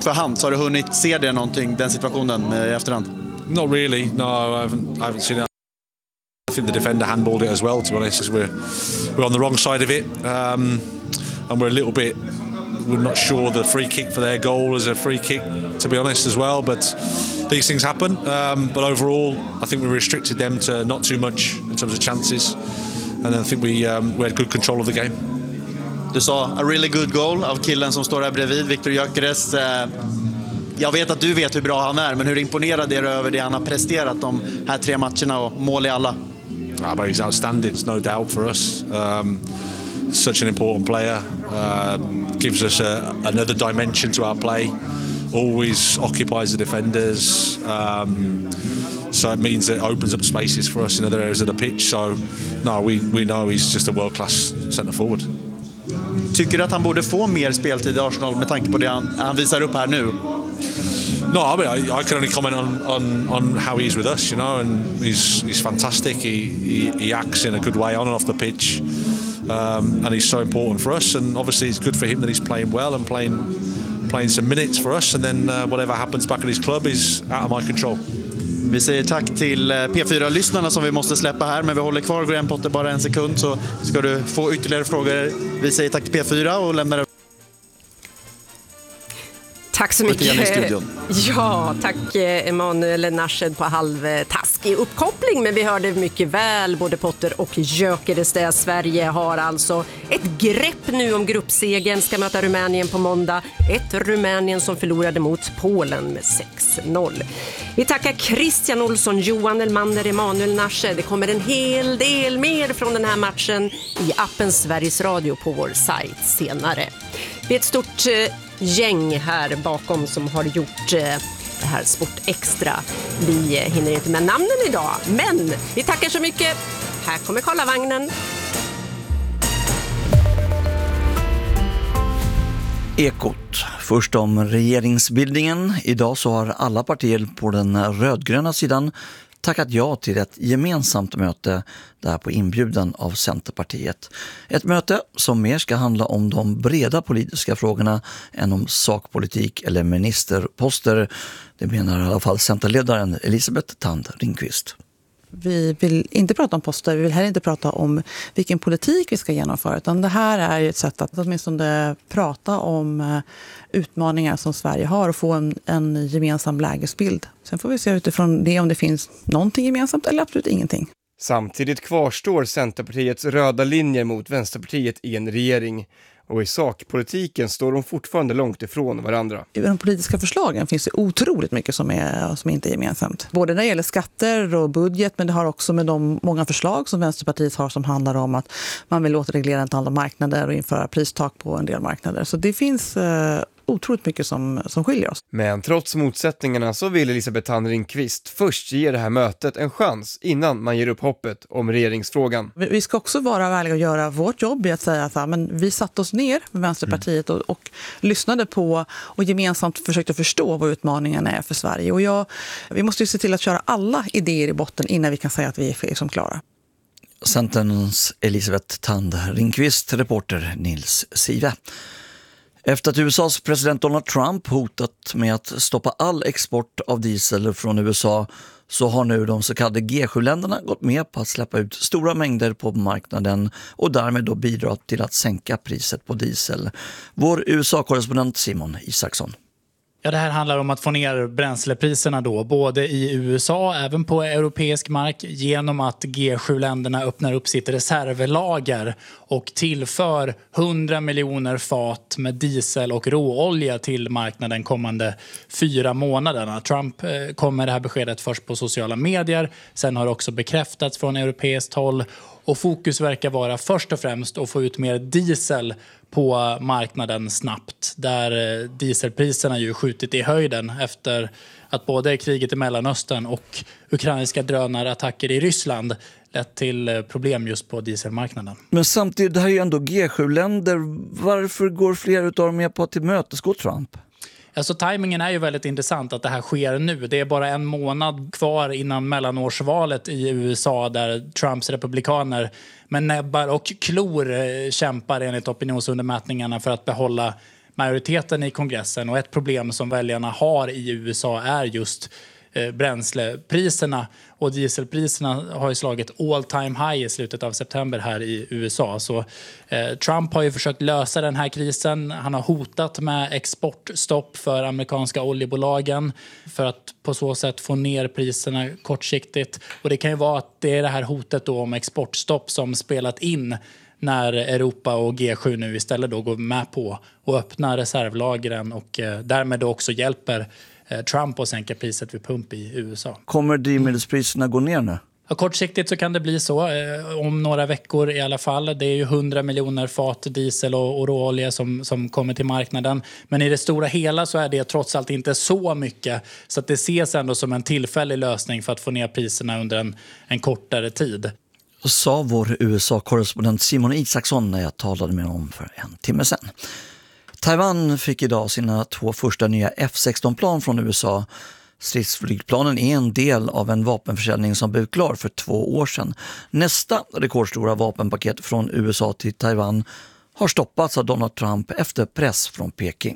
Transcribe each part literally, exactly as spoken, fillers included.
för hand. Så har du hunnit se det någonting, den situationen i efterhand? Not really. No, I haven't, I haven't seen it. I think the defender handballed it as well, to be honest, 'cause we're, we're on the wrong side of it. Um, and we're a little bit... We're not sure the free kick for their goal is a free kick, to be honest, as well. But these things happen. Um, but overall, I think we restricted them to not too much in terms of chances. And I think we, um, we had good control of the game. Du sa a really good goal av killen som står här bredvid, Viktor Gyökeres. Jag vet att du vet hur bra han är, men hur imponerad är du över det han har presterat de här tre matcherna och mål i alla? Ah, but he's outstanding, it's no doubt for us. Um, such an important player. Uh, gives us a, another dimension to our play. Always occupies the defenders. Um, so it means that it opens up spaces for us in other areas of the pitch. So no, we, we know he's just a world-class centre forward. Tycker du att han borde få mer speltid i Arsenal med tanke på det han, han visar upp här nu? No, I mean, I, I can only comment on, on, on how he's with us, you know, and he's he's fantastic. He, he he acts in a good way on and off the pitch, um, and he's so important for us. And obviously, it's good for him that he's playing well and playing playing some minutes for us. And then uh, whatever happens back at his club is out of my control. Vi säger tack till P fyra-lyssnarna som vi måste släppa här, men vi håller kvar Graham Potter bara en sekund så ska du få ytterligare frågor. Vi säger tack till P fyra och lämnar det. Tack så mycket. Ja, tack Emanuel Narshed på halvtaskig uppkoppling. Men vi hörde mycket väl både Potter och Gyökeres där. Sverige har alltså ett grepp nu om gruppsegen. Ska möta Rumänien på måndag. Ett Rumänien som förlorade mot Polen med sex noll. Vi tackar Christian Olsson, Johan Elmander, Emanuel Narshed. Det kommer en hel del mer från den här matchen i appen Sveriges Radio på vår sajt senare. Det är ett stort gäng här bakom som har gjort det här Sport Extra. Vi hinner inte med namnen idag, men vi tackar så mycket. Här kommer Karlavagnen. Ekot. Först om regeringsbildningen. Idag så har alla partier på den rödgröna sidan tackat ja till ett gemensamt möte där på inbjudan av Centerpartiet. Ett möte som mer ska handla om de breda politiska frågorna än om sakpolitik eller ministerposter. Det menar i alla fall Centerledaren Elisabeth Thand Ringqvist. Vi vill inte prata om poster, vi vill heller inte prata om vilken politik vi ska genomföra, utan det här är ett sätt att åtminstone prata om utmaningar som Sverige har och få en, en gemensam lägesbild. Sen får vi se utifrån det om det finns någonting gemensamt eller absolut ingenting. Samtidigt kvarstår Centerpartiets röda linjer mot Vänsterpartiet i en regering. Och i sakpolitiken står de fortfarande långt ifrån varandra. I de politiska förslagen finns det otroligt mycket som, är, som inte är gemensamt. Både när det gäller skatter och budget, men det har också med de många förslag som Vänsterpartiet har som handlar om att man vill återreglera ett antal marknader och införa pristak på en del marknader. Så det finns eh, otroligt mycket som, som skiljer oss. Men trots motsättningarna så vill Elisabeth Thand Ringqvist först ge det här mötet en chans innan man ger upp hoppet om regeringsfrågan. Vi ska också vara ärliga och göra vårt jobb i att säga att men vi satt oss ner med Vänsterpartiet och, och lyssnade på och gemensamt försökte förstå vad utmaningen är för Sverige. Och jag, vi måste ju se till att köra alla idéer i botten innan vi kan säga att vi är som klara. Centerns Elisabeth Thand Ringqvist, reporter Nils Sive. Efter att U S A:s president Donald Trump hotat med att stoppa all export av diesel från U S A så har nu de så kallade G sju-länderna gått med på att släppa ut stora mängder på marknaden och därmed då bidra till att sänka priset på diesel. Vår U S A-korrespondent Simon Isaksson. Ja, det här handlar om att få ner bränslepriserna då, både i U S A, även på europeisk mark, genom att G sju-länderna öppnar upp sitt reservlager och tillför hundra miljoner fat med diesel och råolja till marknaden kommande fyra månaderna. Trump kom med det här beskedet först på sociala medier, sen har det också bekräftats från europeiskt håll. Och fokus verkar vara först och främst att få ut mer diesel på marknaden snabbt. Där dieselpriserna ju skjutit i höjden efter att både kriget i Mellanöstern och ukrainska drönarattacker i Ryssland lett till problem just på dieselmarknaden. Men samtidigt, det här är ju ändå G sju-länder. Varför går fler av dem med på att tillmötesgå Trump? Alltså tajmingen är ju väldigt intressant att det här sker nu. Det är bara en månad kvar innan mellanårsvalet i U S A där Trumps republikaner med näbbar och klor kämpar enligt opinionsundermätningarna för att behålla majoriteten i kongressen. Och ett problem som väljarna har i U S A är just eh, bränslepriserna. Och dieselpriserna har ju slagit all time high i slutet av september här i U S A. Så eh, Trump har ju försökt lösa den här krisen. Han har hotat med exportstopp för amerikanska oljebolagen för att på så sätt få ner priserna kortsiktigt. Och det kan ju vara att det är det här hotet då om exportstopp som spelat in när Europa och G sju nu istället då går med på och öppnar reservlagren och eh, därmed då också hjälper eh, Trump att sänka priset vid pump i U S A. Kommer drivmedelspriserna gå ner nu? Ja, kortsiktigt så kan det bli så, eh, om några veckor i alla fall. Det är ju hundra miljoner fat diesel och, och råolja som, som kommer till marknaden. Men i det stora hela så är det trots allt inte så mycket. Så att det ses ändå som en tillfällig lösning för att få ner priserna under en, en kortare tid. Sa vår U S A-korrespondent Simon Isaksson när jag talade med honom för en timme sedan. Taiwan fick idag sina två första nya F sexton-plan från U S A. Stridsflygplanen är en del av en vapenförsäljning som blev klar för två år sedan. Nästa rekordstora vapenpaket från U S A till Taiwan har stoppats av Donald Trump efter press från Peking.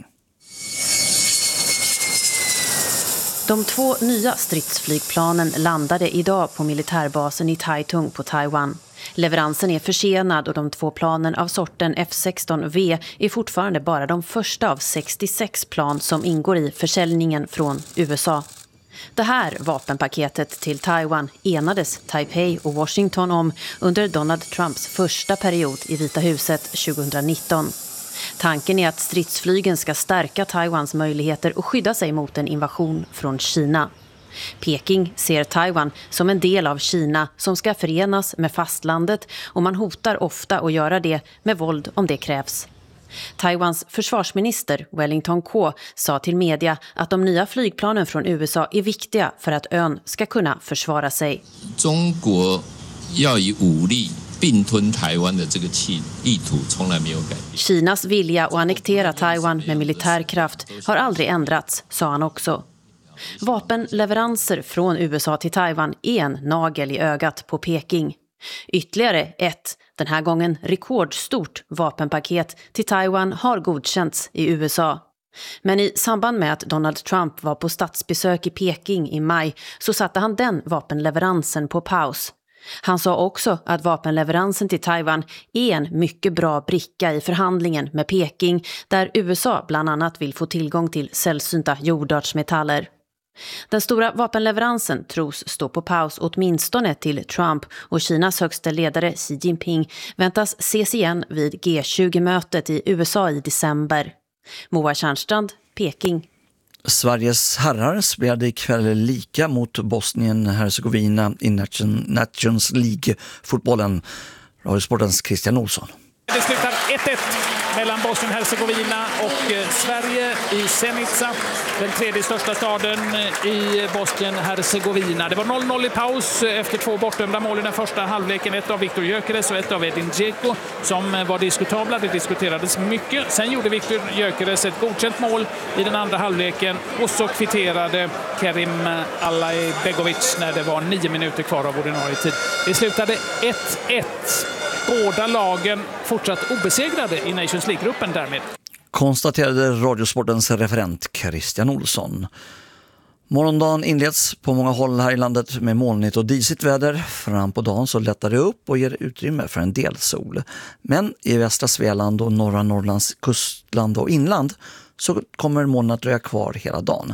De två nya stridsflygplanen landade idag på militärbasen i Taitung på Taiwan. Leveransen är försenad och de två planen av sorten F sexton V är fortfarande bara de första av sextiosex plan som ingår i försäljningen från U S A. Det här vapenpaketet till Taiwan enades Taipei och Washington om under Donald Trumps första period i Vita huset tjugonitton. Tanken är att stridsflygen ska stärka Taiwans möjligheter att skydda sig mot en invasion från Kina. Peking ser Taiwan som en del av Kina som ska förenas med fastlandet och man hotar ofta att göra det med våld om det krävs. Taiwans försvarsminister Wellington Kwo sa till media att de nya flygplanen från U S A är viktiga för att ön ska kunna försvara sig. Kinas vilja att annektera Taiwan med militärkraft har aldrig ändrats, sa han också. Vapenleveranser från U S A till Taiwan är en nagel i ögat på Peking. Ytterligare ett, den här gången rekordstort vapenpaket till Taiwan har godkänts i U S A. Men i samband med att Donald Trump var på statsbesök i Peking i maj så satte han den vapenleveransen på paus. Han sa också att vapenleveransen till Taiwan är en mycket bra bricka i förhandlingen med Peking där U S A bland annat vill få tillgång till sällsynta jordartsmetaller. Den stora vapenleveransen tros stå på paus åtminstone till Trump och Kinas högsta ledare Xi Jinping väntas ses igen vid G tjugo-mötet i U S A i december. Moa Tjärnstrand, Peking. Sveriges herrar spelade ikväll lika mot Bosnien-Hercegovina i Nations League-fotbollen. Radiosportens Christian Olsson. Det slutar ett ett mellan Bosnien-Hercegovina och Sverige i Zenica, den tredje största staden i Bosnien-Hercegovina. Det var noll noll i paus efter två bortdömda mål i den första halvleken. Ett av Viktor Gyökeres och ett av Edin Dzeko som var diskutabla. Det diskuterades mycket. Sen gjorde Viktor Gyökeres ett godkänt mål i den andra halvleken och så kvitterade Kerim Alaibegovic när det var nio minuter kvar av ordinarie tid. Det slutade ett ett. Båda lagen fortsatt obesegrade i Nations League-gruppen därmed. Konstaterade Radiosportens referent Christian Olsson. Morgondagen inleds på många håll här i landet med molnigt och disigt väder. Fram på dagen så lättar det upp och ger utrymme för en del sol. Men i västra Svealand och norra Norrlands kustland och inland så kommer molnen att dröja kvar hela dagen.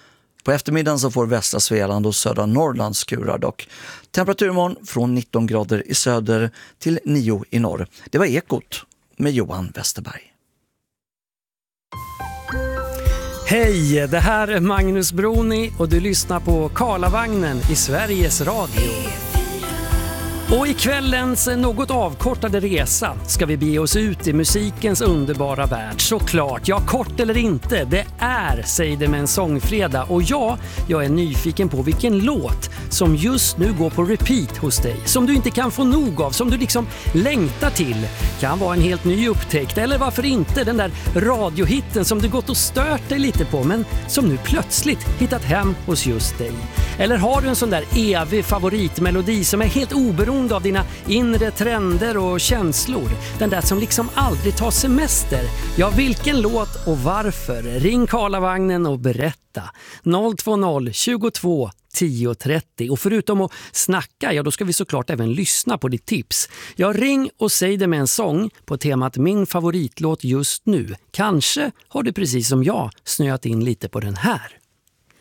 På eftermiddagen så får västra Svealand och södra Norrland skurar dock. Temperaturmorgon från nitton grader i söder till nio i norr. Det var Ekot med Johan Westerberg. Hej, det här är Magnus Broni och du lyssnar på Karlavagnen i Sveriges Radio. Och i kvällens något avkortade resa ska vi bege oss ut i musikens underbara värld. Såklart, ja kort eller inte, det är Säg det med en sångfredag. Och ja, jag är nyfiken på vilken låt som just nu går på repeat hos dig. Som du inte kan få nog av, som du liksom längtar till. Kan vara en helt ny upptäckt, eller varför inte den där radiohitten som du gått och stört dig lite på men som nu plötsligt hittat hem hos just dig. Eller har du en sån där evig favoritmelodi som är helt oberoende av dina inre trender och känslor? Den där som liksom aldrig tar semester. Ja, vilken låt och varför? Ring Karlavagnen och berätta. noll två noll tjugotvå tio trettio. Och förutom att snacka, ja då ska vi såklart även lyssna på ditt tips. Ja, ring och säg det med en sång på temat min favoritlåt just nu. Kanske har du precis som jag snöat in lite på den här.